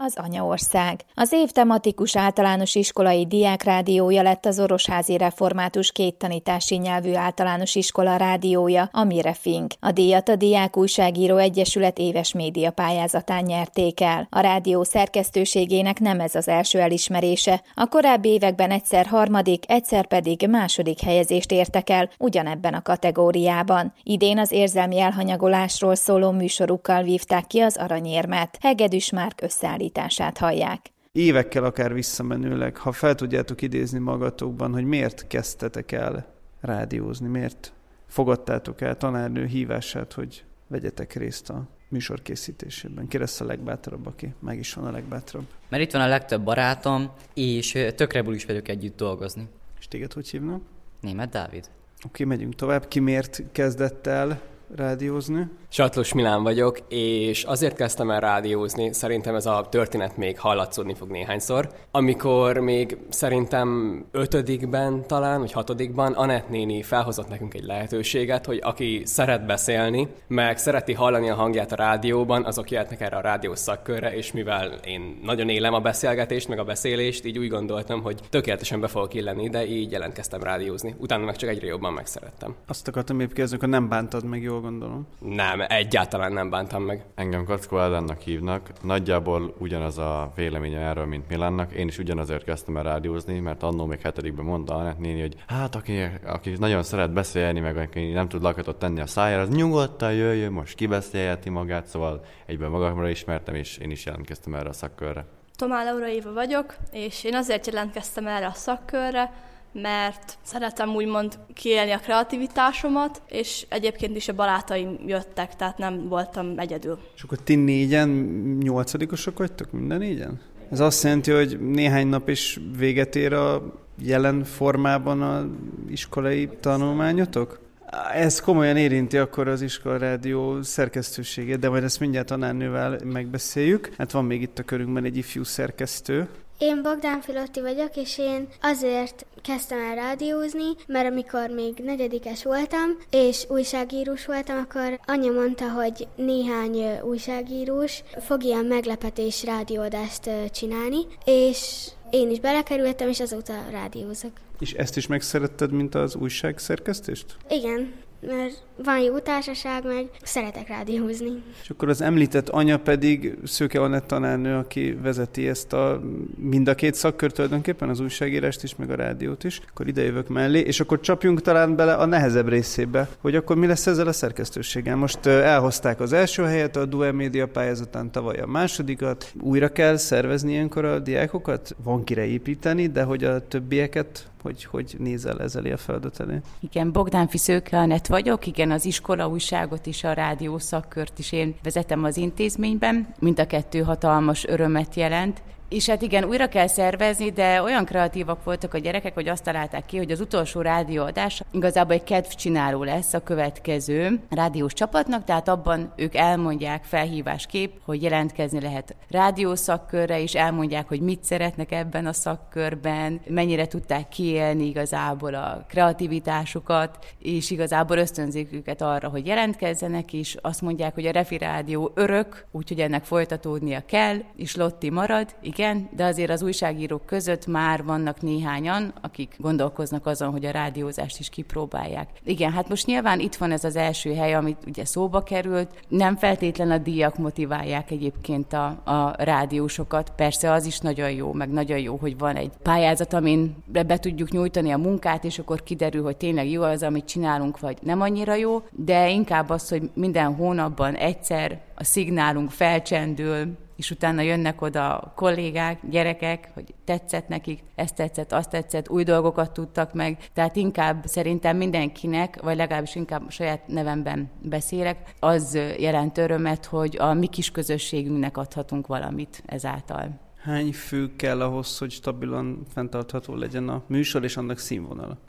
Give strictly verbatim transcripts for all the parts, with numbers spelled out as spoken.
az anyaország. Az év tematikus általános iskolai diákrádiója lett az orosházi református két tanítási nyelvű általános iskola rádiója, a Mirefink. A díjat a Diák Újságíró Egyesület éves médiapályázatán nyerték el. A rádió szerkesztőségének nem ez az első elismerése. A korábbi években egyszer harmadik, egyszer pedig második helyezést értek el ugyanebben a kategóriában. Idén az érzelmi elhanyagolásról szóló műsorukkal vívták ki az aranyérmet. Hegedűs Márk összeállítását hallják. Évekkel akár visszamenőleg, ha fel tudjátok idézni magatokban, hogy miért kezdtetek el rádiózni, miért fogadtátok el tanárnő hívását, hogy vegyetek részt a műsor készítésében. Ki lesz a legbátrabb, aki meg is van a legbátrabb? Mert itt van a legtöbb barátom, és tökre bulus vagyok együtt dolgozni. És téged hogy hívnak? Németh Dávid. Oké, megyünk tovább. Ki miért kezdett el rádiózni? Sartlós Milán vagyok, és azért kezdtem el rádiózni, szerintem ez a történet még hallatszódni fog néhányszor. Amikor még szerintem ötödikben talán, vagy hatodikban Anett néni felhozott nekünk egy lehetőséget, hogy aki szeret beszélni, meg szereti hallani a hangját a rádióban, azok jöhetnek erre a rádiós szakkörre, és mivel én nagyon élem a beszélgetést, meg a beszélést, így úgy gondoltam, hogy tökéletesen be fogok illeni, de így jelentkeztem rádiózni. Utána meg csak egyre jobban megszerettem. Azt akartam épp kérdezni, hogy nem bántad meg, jól gondolom. Nem, egyáltalán nem bántam meg. Engem Kackó Ádámnak hívnak. Nagyjából ugyanaz a véleménye erről, mint Milánnak. Én is ugyanazért kezdtem el rádiózni, mert annó még hetedikben mondta Anett néni, hogy hát aki, aki nagyon szeret beszélni, meg aki nem tud lakatot tenni a szájára, az nyugodtan jöjjön, most kibeszélheti magát, szóval egyben magamra ismertem, és én is jelentkeztem erre a szakkörre. Tomá Laura Éva vagyok, és én azért jelentkeztem erre a szakkörre, mert szeretem úgymond kiélni a kreativitásomat, és egyébként is a barátaim jöttek, tehát nem voltam egyedül. És akkor ti négyen nyolcadikosok vagytok minden négyen? Ez azt jelenti, hogy néhány nap is véget ér a jelen formában az iskolai tanulmányotok? Ez komolyan érinti akkor az iskolarádió szerkesztőségét, de majd ezt mindjárt tanárnővel megbeszéljük. Hát van még itt a körünkben egy ifjú szerkesztő. Én Bogdán Filotti vagyok, és én azért kezdtem el rádiózni, mert amikor még negyedikes voltam, és újságírós voltam, akkor anya mondta, hogy néhány újságírós fog ilyen meglepetés rádióadást csinálni, és én is belekerültem, és azóta rádiózok. És ezt is megszeretted, mint az újságszerkesztést? Igen, mert van jó társaság, meg szeretek rádiózni. És akkor az említett anya pedig Szőke Anett tanárnő, aki vezeti ezt a mind a két szakkör tulajdonképpen, az újságírást is, meg a rádiót is. Akkor idejövök mellé, és akkor csapjunk talán bele a nehezebb részébe, hogy akkor mi lesz ezzel a szerkesztőséggel. Most elhozták az első helyet a Duel Média pályázatán, tavaly a másodikat. Újra kell szervezni ilyenkor a diákokat? Van kire építeni, de hogy a többieket hogy, hogy nézel ezzel a feladat elé? Igen, Bogdánfi Szőke Anett vagyok, igen, az iskola újságot és a rádió szakkört is én vezetem az intézményben, mind a kettő hatalmas örömet jelent. És hát igen, újra kell szervezni, de olyan kreatívak voltak a gyerekek, hogy azt találták ki, hogy az utolsó rádióadás igazából egy kedvcsináló lesz a következő rádiós csapatnak, tehát abban ők elmondják felhívásképp, hogy jelentkezni lehet rádiószakkörre, és elmondják, hogy mit szeretnek ebben a szakkörben, mennyire tudták kiélni igazából a kreativitásukat, és igazából ösztönzik őket arra, hogy jelentkezzenek, és azt mondják, hogy a Refi Rádió örök, úgyhogy ennek folytatódnia kell, és Lotti marad, igen, de azért az újságírók között már vannak néhányan, akik gondolkoznak azon, hogy a rádiózást is kipróbálják. Igen, hát most nyilván itt van ez az első hely, amit ugye szóba került. Nem feltétlen a díjak motiválják egyébként a, a rádiósokat. Persze az is nagyon jó, meg nagyon jó, hogy van egy pályázat, amin be tudjuk nyújtani a munkát, és akkor kiderül, hogy tényleg jó az, amit csinálunk, vagy nem annyira jó, de inkább az, hogy minden hónapban egyszer a szignálunk felcsendül, és utána jönnek oda a kollégák, gyerekek, hogy tetszett nekik, ezt tetszett, azt tetszett, új dolgokat tudtak meg, tehát inkább szerintem mindenkinek, vagy legalábbis inkább a saját nevemben beszélek, az jelent örömet, hogy a mi kis közösségünknek adhatunk valamit ezáltal. Hány fő kell ahhoz, hogy stabilan fenntartható legyen a műsor és annak színvonala?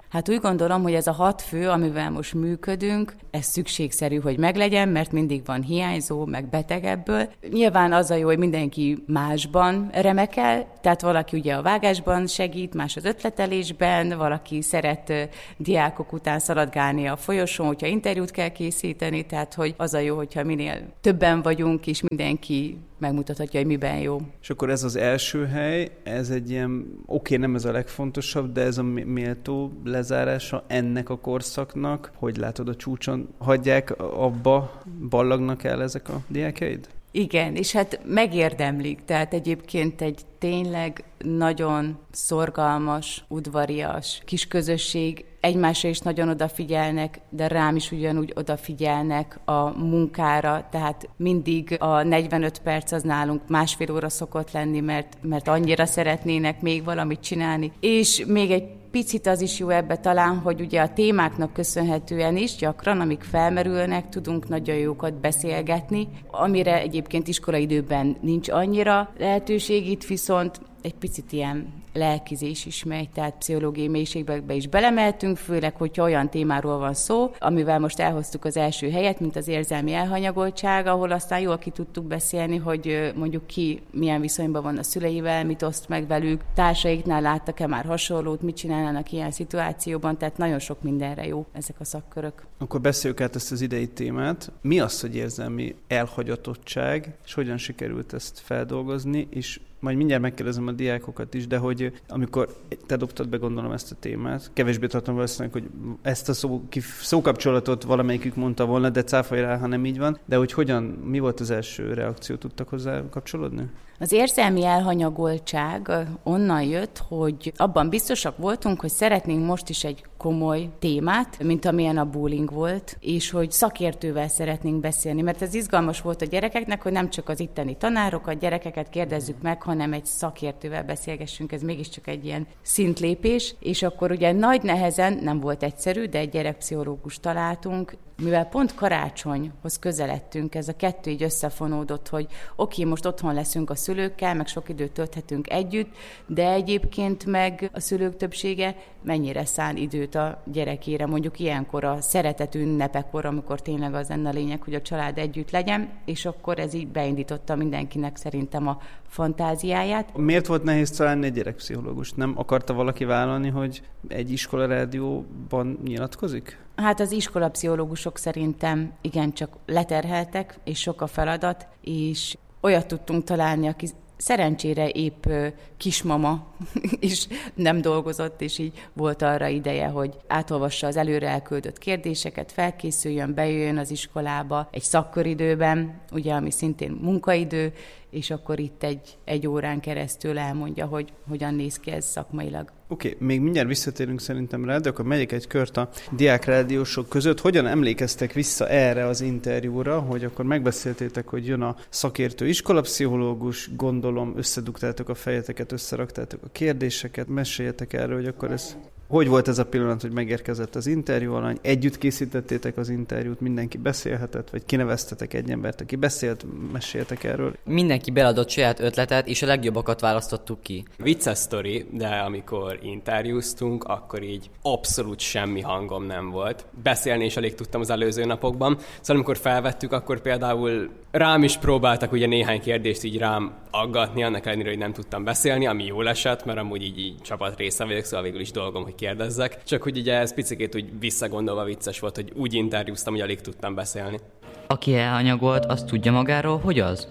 Hát úgy gondolom, hogy ez a hat fő, amivel most működünk, ez szükségszerű, hogy meglegyen, mert mindig van hiányzó, meg beteg ebből. Nyilván az a jó, hogy mindenki másban remekel, tehát valaki ugye a vágásban segít, más az ötletelésben, valaki szeret diákok után szaladgálni a folyosón, hogyha interjút kell készíteni, tehát hogy az a jó, hogyha minél többen vagyunk, és mindenki megmutathatja, hogy miben jó. És akkor ez az első hely, ez egy ilyen, oké, nem ez a legfontosabb, de ez a méltó lezárása ennek a korszaknak. Hogy látod, a csúcson hagyják abba, ballagnak el ezek a diákjaid? Igen, és hát megérdemlik, tehát egyébként egy tényleg nagyon szorgalmas, udvarias kis közösség, egymásra is nagyon odafigyelnek, de rám is ugyanúgy odafigyelnek a munkára, tehát mindig a negyvenöt perc az nálunk másfél óra szokott lenni, mert, mert annyira szeretnének még valamit csinálni. És még egy picit az is jó ebbe talán, hogy ugye a témáknak köszönhetően is gyakran, amik felmerülnek, tudunk nagyon jókat beszélgetni, amire egyébként iskolaidőben nincs annyira lehetőség, itt viszont egy picit ilyen lelkizés is megy, tehát pszichológiai mélységbe is belemeltünk, főleg, hogyha olyan témáról van szó, amivel most elhoztuk az első helyet, mint az érzelmi elhanyagoltság, ahol aztán jól ki tudtuk beszélni, hogy mondjuk ki milyen viszonyban van a szüleivel, mit oszt meg velük, társaiknál láttak-e már hasonlót, mit csinálnának ilyen szituációban, tehát nagyon sok mindenre jó ezek a szakkörök. Akkor beszéljük át ezt az idei témát. Mi az, hogy érzelmi elhagyatottság, és hogyan sikerült ezt feldolgozni, és majd mindjárt megkérdezem a diákokat is, de hogy amikor te dobtad be, gondolom, ezt a témát, kevésbé tartom valószínűleg, hogy ezt a szó, szókapcsolatot valamelyikük mondta volna, de cáfolj rá, ha nem így van, de hogy hogyan, mi volt az első reakció, tudtak hozzá kapcsolódni? Az érzelmi elhanyagoltság onnan jött, hogy abban biztosak voltunk, hogy szeretnénk most is egy komoly témát, mint amilyen a bullying volt, és hogy szakértővel szeretnénk beszélni, mert ez izgalmas volt a gyerekeknek, hogy nem csak az itteni tanárokat, gyerekeket kérdezzük meg, hanem egy szakértővel beszélgessünk, ez mégiscsak egy ilyen szintlépés, és akkor ugye nagy nehezen, nem volt egyszerű, de egy gyerekpszichológust találtunk, mivel pont karácsonyhoz közeledtünk, ez a kettő így összefonódott, hogy oké, most otthon leszünk a szülőkkel, meg sok időt tölthetünk együtt, de egyébként meg a szülők többsége mennyire szán időt a gyerekére, mondjuk ilyenkor a szeretet ünnepekor, amikor tényleg az lenne a lényeg, hogy a család együtt legyen, és akkor ez így beindította mindenkinek szerintem a fantáziáját. Miért volt nehéz találni egy gyerekpszichológust? Nem akarta valaki vállalni, hogy egy iskolarádióban nyilatkozik? Hát az iskolapszichológusok szerintem igencsak leterheltek, és sok a feladat, és olyat tudtunk találni, aki szerencsére épp kismama is nem dolgozott, és így volt arra ideje, hogy átolvassa az előre elküldött kérdéseket, felkészüljön, bejöjjön az iskolába egy szakköridőben, ugye, ami szintén munkaidő, és akkor itt egy, egy órán keresztül elmondja, hogy hogyan néz ki ez szakmailag. Oké, okay, még mindjárt visszatérünk szerintem rá, de akkor megyek egy kört a diákrádiósok között. Hogyan emlékeztek vissza erre az interjúra, hogy akkor megbeszéltétek, hogy jön a szakértő iskolapszichológus, gondolom összedugtátok a fejeteket, összeraktátok a kérdéseket, meséljetek erről, hogy akkor ez... Hogy volt ez a pillanat, hogy megérkezett az interjú alany? Együtt készítettétek az interjút, mindenki beszélhetett, vagy kineveztetek egy embert, aki beszélt, meséltek erről? Mindenki beadott saját ötletet, és a legjobbakat választottuk ki. Vicces sztori, de amikor interjúztunk, akkor így abszolút semmi hangom nem volt. Beszélni is alig tudtam az előző napokban. Szóval amikor felvettük, akkor például rám is próbáltak ugye néhány kérdést így rám aggatni, annak ellenére, hogy nem tudtam beszélni, ami jól esett, mert amúgy így, így csapat része vagyok, szóval végül is dolgom, hogy kérdezzek. Csak hogy ugye ez picikét úgy visszagondolva vicces volt, hogy úgy interjúztam, hogy alig tudtam beszélni. Aki elhanyagolt, azt tudja magáról, hogy az?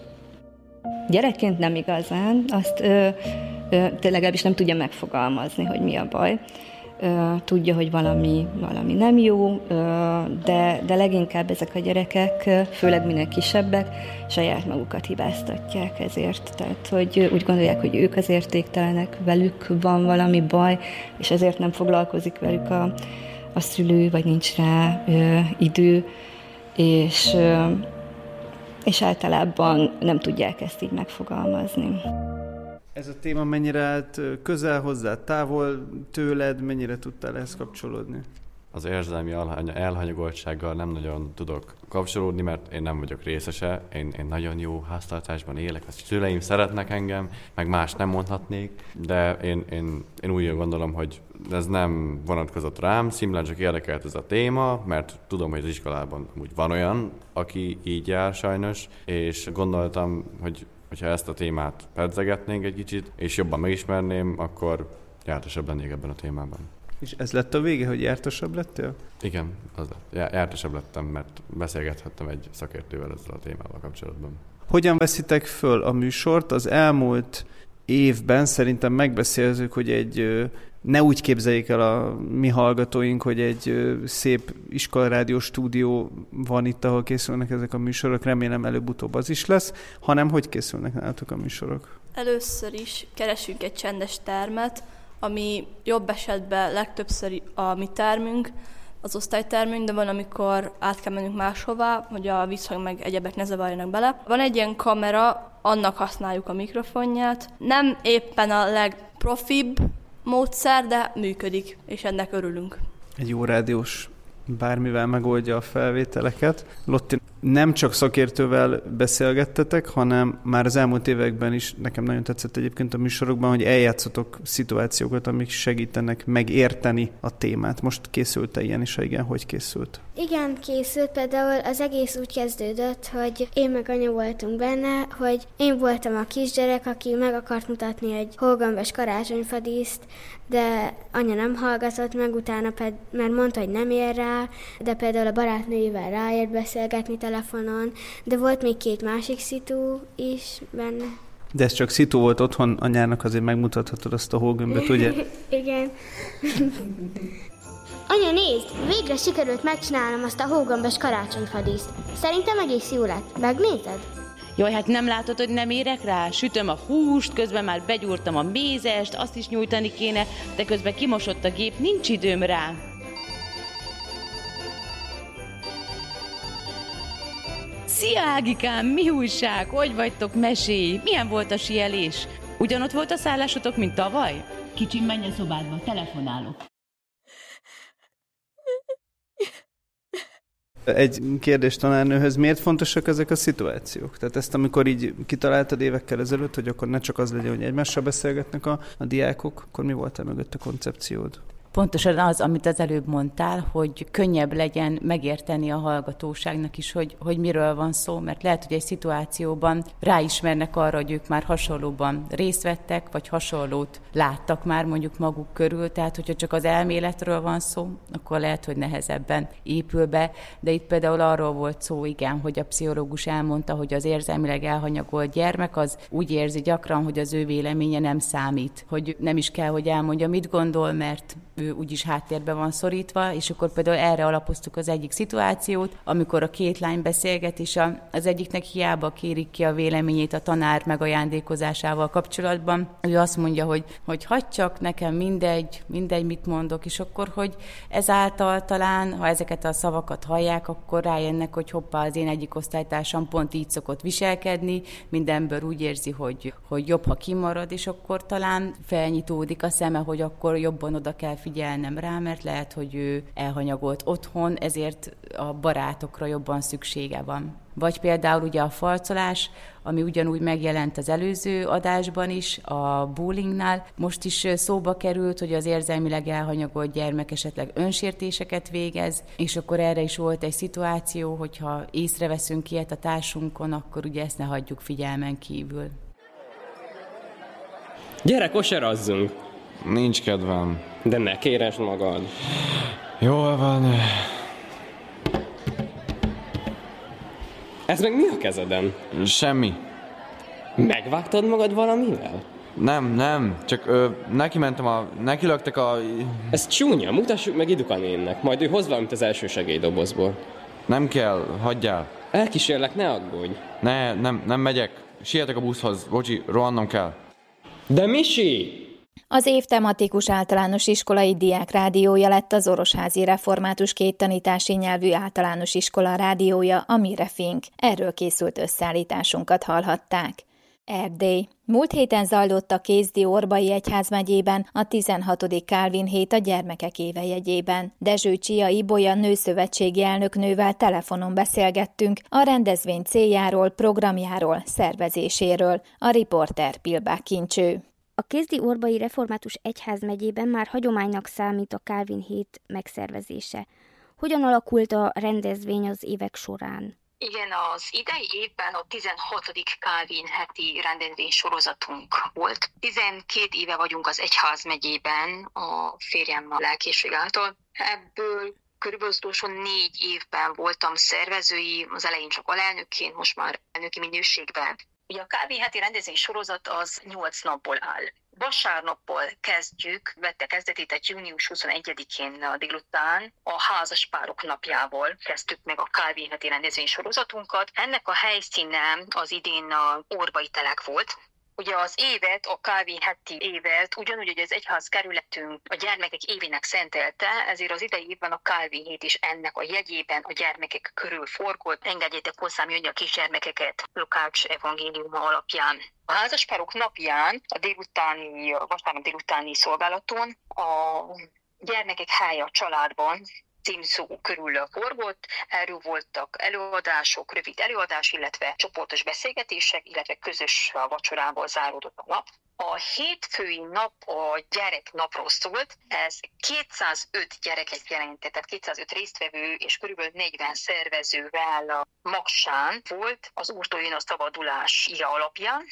Gyerekként nem igazán, azt ö, ö, tényleg is nem tudja megfogalmazni, hogy mi a baj. Ö, tudja, hogy valami, valami nem jó, ö, de, de leginkább ezek a gyerekek, főleg minél kisebbek, saját magukat hibáztatják ezért. Tehát, hogy úgy gondolják, hogy ők az értéktelenek, velük van valami baj, és ezért nem foglalkozik velük a, a szülő, vagy nincs rá ö, idő, és, ö, és általában nem tudják ezt így megfogalmazni. Ez a téma mennyire állt közel hozzá, távol tőled, mennyire tudtál ehhez kapcsolódni? az érzelmi elhanyagoltsággal nem nagyon tudok kapcsolódni, mert én nem vagyok részese, én, én nagyon jó háztartásban élek, a szüleim szeretnek engem, meg más nem mondhatnék, de én, én, én úgy gondolom, hogy ez nem vonatkozott rám, szimplán csak érdekelt ez a téma, mert tudom, hogy az iskolában úgy van olyan, aki így jár sajnos, és gondoltam, hogy hogyha ezt a témát pedzegetnénk egy kicsit, és jobban megismerném, akkor jártasabb lennék ebben a témában. És ez lett a vége, hogy jártasabb lettél? Igen, az lett. Jártasabb lettem, mert beszélgethettem egy szakértővel ezzel a témával kapcsolatban. Hogyan veszitek föl a műsort? Az elmúlt évben szerintem megbeszélzük, hogy egy, ne úgy képzeljék el a mi hallgatóink, hogy egy szép iskolarádió stúdió van itt, ahol készülnek ezek a műsorok, remélem előbb-utóbb az is lesz, hanem hogy készülnek nálatok a műsorok? Először is keresünk egy csendes termet, ami jobb esetben legtöbbször a mi termünk, az osztálytermünk, de van, amikor át kell mennünk máshová, hogy a visszhang meg egyebek ne zavarjanak bele. Van egy ilyen kamera, annak használjuk a mikrofonját. Nem éppen a legprofibb módszer, de működik, és ennek örülünk. Egy jó rádiós bármivel megoldja a felvételeket. Lotti, nem csak szakértővel beszélgettetek, hanem már az elmúlt években is, nekem nagyon tetszett egyébként a műsorokban, hogy eljátszotok szituációkat, amik segítenek megérteni a témát. Most készült-e ilyen is, ha igen, hogy készült? Igen, készült. Például az egész úgy kezdődött, hogy én meg anya voltunk benne, hogy én voltam a kisgyerek, aki meg akart mutatni egy hógombos karácsonyfadíszt, de anya nem hallgatott meg, utána pedig, mert mondta, hogy nem ér rá, de például a barátnőjével ráért beszélgetni telefonon, de volt még két másik szitu is benne. De ez csak szitu volt otthon, anyának azért megmutathatod azt a hógömböt, ugye? Igen. Anya, nézd! Végre sikerült megcsinálnom azt a hógombos karácsonyfadíszt. Szerintem egész jó lett. Megnézed? Jaj, hát nem látod, hogy nem érek rá? Sütöm a húst, közben már begyúrtam a mézest, azt is nyújtani kéne, de közben kimosott a gép, nincs időm rá. Szia, Ágikám, mi újság? Hogy vagytok, mesélj? Milyen volt a síelés? Ugyanott volt a szállásotok, mint tavaly? Kicsim, menj a szobádba, telefonálok. Egy kérdés tanárnőhöz, miért fontosak ezek a szituációk? Tehát ezt, amikor így kitaláltad évekkel ezelőtt, hogy akkor ne csak az legyen, hogy egymással beszélgetnek a, a diákok, akkor mi volt mögött a koncepciód? Pontosan az, amit az előbb mondtál, hogy könnyebb legyen megérteni a hallgatóságnak is, hogy, hogy miről van szó, mert lehet, hogy egy szituációban ráismernek arra, hogy ők már hasonlóban részt vettek, vagy hasonlót láttak már mondjuk maguk körül, tehát hogyha csak az elméletről van szó, akkor lehet, hogy nehezebben épül be, de itt például arról volt szó, igen, hogy a pszichológus elmondta, hogy az érzelmileg elhanyagolt gyermek az úgy érzi gyakran, hogy az ő véleménye nem számít, hogy nem is kell, hogy elmondja, mit gondol, mert ő úgyis háttérbe van szorítva, és akkor például erre alapoztuk az egyik szituációt, amikor a két lány beszélget, és az egyiknek hiába kérik ki a véleményét a tanár megajándékozásával kapcsolatban. Ő azt mondja, hogy, hogy hagyd csak, nekem mindegy, mindegy, mit mondok, és akkor, hogy ezáltal talán, ha ezeket a szavakat hallják, akkor rájönnek, hogy hoppá, az én egyik osztálytársam pont így szokott viselkedni, mindenből úgy érzi, hogy, hogy jobb, ha kimarad, és akkor talán felnyitódik a szeme, hogy akkor jobban oda kell figyelnem rá, mert lehet, hogy ő elhanyagolt otthon, ezért a barátokra jobban szüksége van. Vagy például ugye a farcolás, ami ugyanúgy megjelent az előző adásban is, a bullyingnál. Most is szóba került, hogy az érzelmileg elhanyagolt gyermek esetleg önsértéseket végez, és akkor erre is volt egy szituáció, hogyha észreveszünk ilyet a társunkon, akkor ugye ezt ne hagyjuk figyelmen kívül. Gyere, kosarazzunk! Nincs kedvem. De ne kéresd magad. Jól van. Ez meg mi a kezeden? Semmi. Megvágtad magad valamivel? Nem, nem. Csak ö, neki mentem a... Neki löktek a... Ez csúnya, mutassuk meg Idukanénnek. Majd ő hoz valamit az első segélydobozból. Nem kell, hagyjál. Elkísérlek, ne aggódj. Ne, nem, nem megyek. Sietek a buszhoz. Bocsi, rohannom kell. De Misi! Az év tematikus általános iskolai diákrádiója lett az orosházi református két tanítási nyelvű általános iskola rádiója, a Mirefink. Erről készült összeállításunkat hallhatták. Erdély. Múlt héten zajlott a Kézdi-Orbai Egyházmegyében a tizenhatodik Kálvin hét a gyermekek éve jegyében. Dezső Csia Ibolya nőszövetségi elnöknővel telefonon beszélgettünk a rendezvény céljáról, programjáról, szervezéséről. A riporter Pilbák Kincső. A Kézdi-Orbai Református Egyházmegyében már hagyománynak számít a Kálvin hét megszervezése. Hogyan alakult a rendezvény az évek során? Igen, az idei évben a tizenhatodik Kálvin heti rendezvény sorozatunk volt. tizenkét éve vagyunk az Egyházmegyében a férjem a lelkészség által. Ebből körülbelül az utolsó négy évben voltam szervezői, az elején csak alelnökként, most már elnöki minőségben. Ugye a Kálvin heti rendezvény sorozat az nyolc napból áll. Vasárnappal kezdjük, vette kezdetét egy június huszonegyedikén a délután a házaspárok napjával kezdtük meg a Kálvin heti rendezvény sorozatunkat. Ennek a helyszíne az idén a Orbai telek volt. Ugye az évet, a Kálvin heti évet, ugyanúgy, hogy az egyház kerületünk a gyermekek évének szentelte, ezért az idei évben a Kálvin hét is ennek a jegyében a gyermekek körül forgott. Engedjétek hozzám jönni a kisgyermekeket Lukács evangéliuma alapján. A házaspárok napján, a délutáni, a vasárnap délutáni szolgálaton a gyermekek helye a családban címszó körül forgott, erről voltak előadások, rövid előadás, illetve csoportos beszélgetések, illetve közös vacsorával záródott a nap. A hétfői nap a gyereknapról szólt, ez kétszázöt gyereket jelentett, tehát kétszázöt résztvevő és körülbelül negyven szervezővel a Magsán volt az Úrtól jön a szabadulás ige alapján.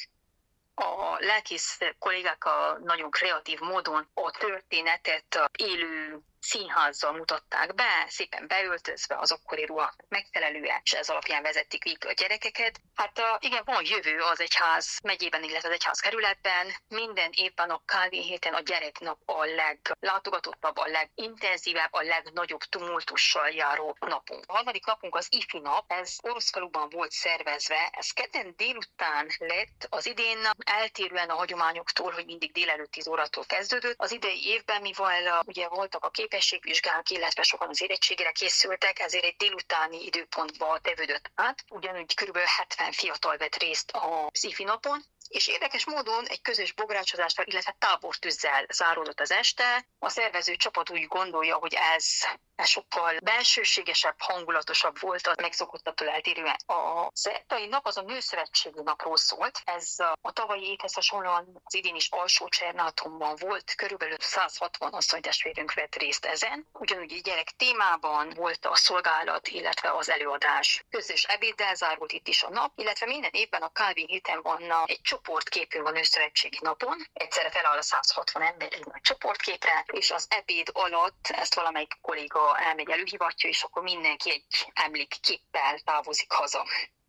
A lelkész kollégák a nagyon kreatív módon a történetet élő színházzal mutatták be, szépen beöltözve az akkori ruhák megfelelően, és ez alapján vezették végig a gyerekeket. Hát igen, van jövő az egyház megyében, illetve az egyház kerületben. Minden évben a Kálvin héten a gyereknap a leglátogatottabb, a legintenzívebb, a legnagyobb tumultussal járó napunk. A harmadik napunk az ifi nap, ez Oroszfaluban volt szervezve, ez kedden délután lett, az idén eltérően a hagyományoktól, hogy mindig délelőtt tíz órától kezdődött. Az idei évben, mivel ugye voltak a képességvizsgák, illetve sokan az érettségére készültek, ezért egy délutáni időpontba tevődött át. Ugyanúgy kb. hetven fiatal vett részt az ifi napon, és érdekes módon egy közös bográcsozással, illetve tábortűzzel záródott az este. A szervező csapat úgy gondolja, hogy ez, ez sokkal belsőségesebb, hangulatosabb volt a megszokottattól eltérően. A szertai nap az a nőszövetségi napról szólt. Ez a tavalyi évhez hasonlóan az idén is alsó Csernátonban volt, körülbelül száz hatvan asszonytestvérünk vett részt ezen. Ugyanúgy egy gyerek témában volt a szolgálat, illetve az előadás. Közös ebéddel zárult itt is a nap, illetve minden évben a Kálvin héten van egy csoportképünk a nőszövetségi napon. Egyszerre feláll a száz hatvan ember egy nagy csoportképre, és az ebéd alatt ezt valamelyik kolléga elmegy előhivatja, és akkor mindenki egy emlékképpel távozik haza.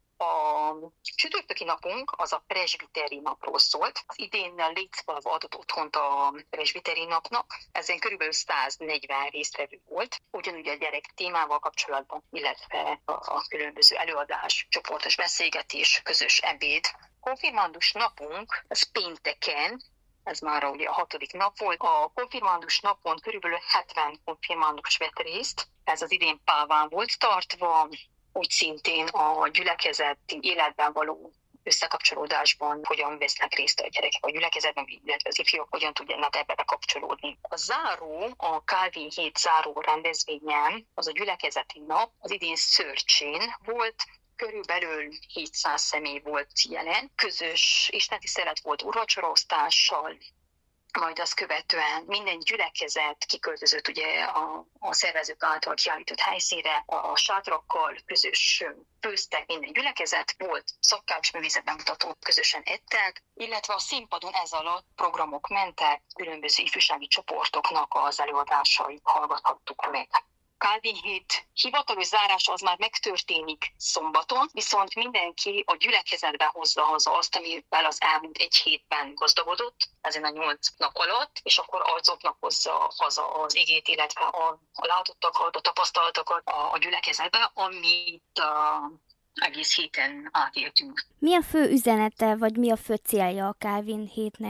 A csütörtöki napunk az a presbiteri napról szólt. Az idén Létszvalva adott otthont a presbiteri napnak. Ezen körülbelül száznegyven résztvevő volt. Ugyanúgy a gyerek témával kapcsolatban, illetve a különböző előadás, csoportos beszélgetés, közös ebéd. Konfirmandus napunk, az pénteken, ez már ugye a hatodik nap volt. A konfirmandus napon körülbelül hetven konfirmandus vett részt. Ez az idén Páván volt tartva, úgy szintén a gyülekezeti életben való összekapcsolódásban hogyan vesznek részt a gyerekek a gyülekezetben, illetve az ifjúk hogyan tudjanak ebbe bekapcsolódni. A záró, a Kálvin hét záró rendezvényen, az a gyülekezeti nap, az idén Szörcsén volt, körülbelül hétszáz személy volt jelen. Közös istentisztelet volt úrvacsoraosztással, majd azt követően minden gyülekezet kiköltözött ugye a, a szervezők által kiállított helyszínre, a sátrakkal közös főztek minden gyülekezet, volt szakácsművészet bemutató, közösen ettek, illetve a színpadon ez alatt programok mentek, különböző ifjúsági csoportoknak az előadásait hallgathattuk meg. Kálvin hét hivatalos zárása az már megtörténik szombaton, viszont mindenki a gyülekezetbe hozza haza azt, amivel az elmúlt egy hétben gazdagodott, ezen a nyolc nap alatt, és akkor azoknak hozza haza az igét, illetve a, a látottakat, a tapasztalatokat a, a gyülekezetbe, amit a egész héten átéltünk. Mi a fő üzenete, vagy mi a fő célja a Kálvin hétnek?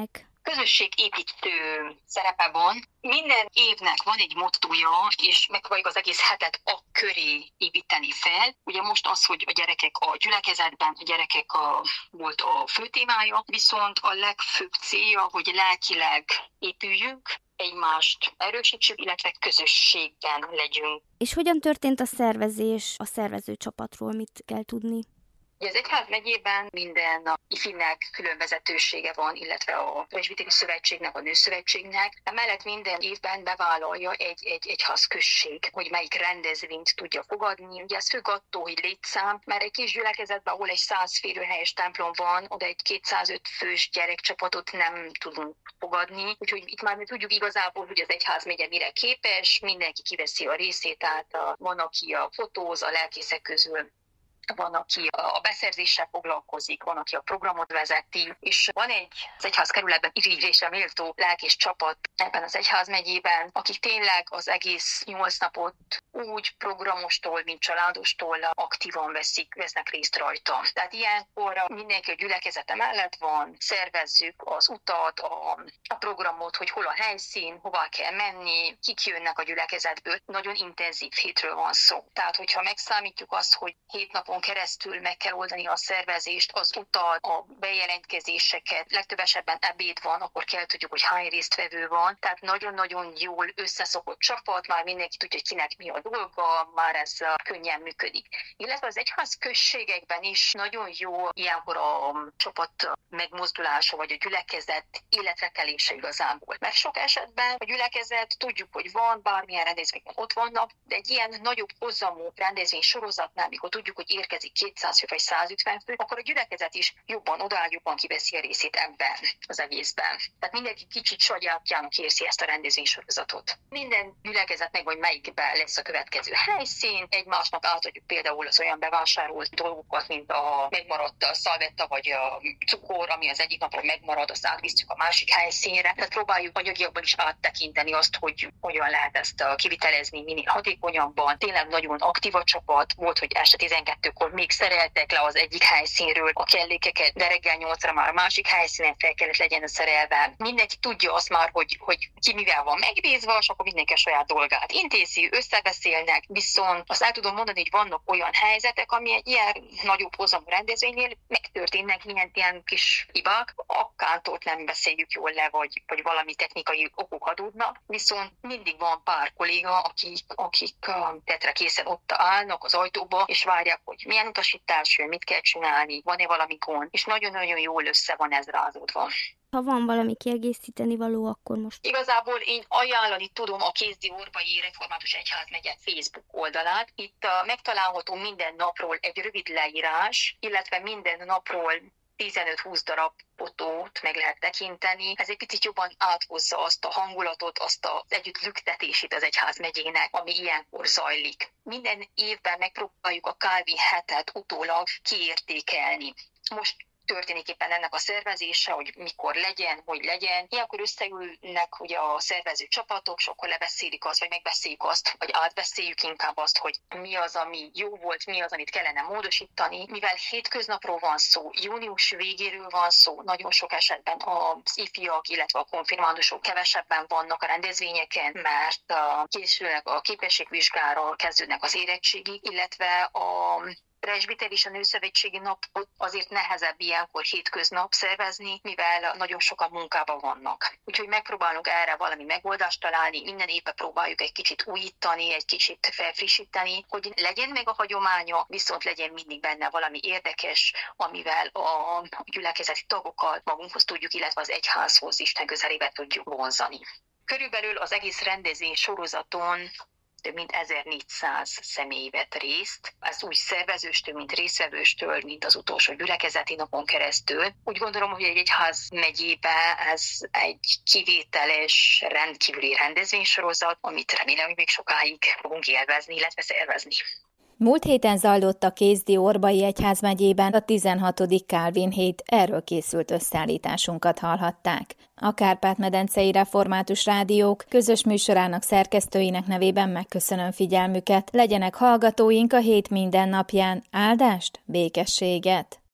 közösségépítő szerepe van. Minden évnek van egy mottója, és megpróbáljuk az egész hetet a köré építeni fel. Ugye most az, hogy a gyerekek a gyülekezetben, a gyerekek a, volt a fő témája, viszont a legfőbb célja, hogy lelkileg épüljünk, egymást erősítsük, illetve közösségben legyünk. És hogyan történt a szervezés a szervező csapatról, mit kell tudni? Az egyházmegyében minden a ifinek külön vezetősége van, illetve a presbiteri szövetségnek, a nőszövetségnek. Emellett minden évben bevállalja egy, egy egyházközség, hogy melyik rendezvényt tudja fogadni. Ugye ez függ attól, hogy létszám, mert egy kis gyülekezetben, ahol egy száz férőhelyes templom van, oda egy kétszázöt fős gyerekcsapatot nem tudunk fogadni. Úgyhogy itt már mi tudjuk igazából, hogy az egyházmegye mire képes, mindenki kiveszi a részét, tehát van, aki a fotóz, a lelkészek közül. Van, aki a beszerzéssel foglalkozik, van, aki a programot vezeti, és van egy az egyházkerületben irigyésre méltó lelkész csapat ebben az egyházmegyében, akik tényleg az egész nyolc napot úgy programostól, mint családostól aktívan veszik, vesznek részt rajta. Tehát ilyenkor mindenki a gyülekezete mellett van, szervezzük az utat, a, a programot, hogy hol a helyszín, hova kell menni, kik jönnek a gyülekezetből. Nagyon intenzív hétről van szó. Tehát, hogyha megszámítjuk azt, hogy hét napon keresztül meg kell oldani a szervezést, az utat, a bejelentkezéseket, legtöbb esetben ebéd van, akkor kell tudjuk, hogy hány résztvevő van. Tehát nagyon-nagyon jól összeszokott csapat, már mindenki tudja, hogy kinek mi a dolga, már ez könnyen működik. Illetve az egyház községekben is nagyon jó ilyenkor a csapat megmozdulása, vagy a gyülekezet életretelése igazából. Mert sok esetben a gyülekezet tudjuk, hogy van, bármilyen rendezvényben ott vannak, de egy ilyen nagyobb hozamú rendezvény sorozatnál, mikor tudjuk, hogy érkezik kétszáz fő vagy száz ötven fő, akkor a gyülekezet is jobban odaáll, jobban kiveszi a részét ebben az egészben. Tehát mindenki kicsit sajátjának érzi ezt a rendezvénysorozatot. Minden gyülekezet meg, hogy melyikben lesz a következő helyszín. Egymásnak átadjuk például az olyan bevásárolt dolgokat, mint a megmaradt a szalvetta vagy a cukor, ami az egyik napon megmarad, azt átvisszük a másik helyszínre. Tehát próbáljuk anyagiakban is áttekinteni azt, hogy hogyan lehet ezt kivitelezni minél hatékonyabban. Tényleg nagyon aktív a csapat. Volt, hogy este tizenkettőkor még szereltek le az egyik helyszínről a kellékeket, de reggel nyolcra már a másik helyszínen fel kellett legyen a szerelve. Mindenki tudja azt már, hogy, hogy ki mivel van megbízva, és akkor mindenki a saját dolgát intézi, összebeszélnek, viszont azt el tudom mondani, hogy vannak olyan helyzetek, ami egy ilyen nagyobb hozamú rendezvénynél megtörténnek ilyen, ilyen kis hibák, akártól nem beszéljük jól le, vagy, vagy valami technikai okok adódnak, viszont mindig van pár kolléga, akik, akik tetre készen ott állnak az ajtóba, és várják, hogy milyen utasítás jön, mit kell csinálni, van-e valami gond, és nagyon-nagyon jól össze van ez rázódva. Ha van valami kiegészíteni való, akkor most... Igazából én ajánlani tudom a Kézdi Orbai Református Egyházmegye Facebook oldalát. Itt uh, megtalálható minden napról egy rövid leírás, illetve minden napról tizenöt-húsz darab fotót meg lehet tekinteni. Ez egy picit jobban áthozza azt a hangulatot, azt az együttlüktetését az egyházmegyének, ami ilyenkor zajlik. Minden évben megpróbáljuk a Calvin hetet utólag kiértékelni. Most történik éppen ennek a szervezése, hogy mikor legyen, hogy legyen. Ilyenkor összeülnek ugye a szervező csapatok, és akkor lebeszélik azt, vagy megbeszéljük azt, vagy átbeszéljük inkább azt, hogy mi az, ami jó volt, mi az, amit kellene módosítani. Mivel hétköznapról van szó, június végéről van szó, nagyon sok esetben az ifjak, illetve a konfirmándusok kevesebben vannak a rendezvényeken, mert készülnek a képességvizsgára, kezdődnek az érettségig, illetve a presbiter és a nőszövetségi napot azért nehezebb ilyenkor hétköznap szervezni, mivel nagyon sokan munkában vannak. Úgyhogy megpróbálunk erre valami megoldást találni, minden évben próbáljuk egy kicsit újítani, egy kicsit felfrissíteni, hogy legyen meg a hagyománya, viszont legyen mindig benne valami érdekes, amivel a gyülekezeti tagokat magunkhoz tudjuk, illetve az egyházhoz Isten közelébe tudjuk vonzani. Körülbelül az egész rendezvény sorozaton több mint ezernégyszáz személy vett részt. Ez úgy szervezőstől, mint részvevőstől, mint az utolsó gyülekezeti napon keresztül. Úgy gondolom, hogy egy egyház megyébe ez egy kivételes, rendkívüli rendezvénysorozat, amit remélem, hogy még sokáig fogunk élvezni, illetve szervezni. Múlt héten zajlott a Kézdi Orbai Egyházmegyében a tizenhatodik Calvin hét, erről készült összeállításunkat hallhatták. A Kárpát-medencei Református Rádiók közös műsorának szerkesztőinek nevében megköszönöm figyelmüket. Legyenek hallgatóink a hét minden napján. Áldást, békességet!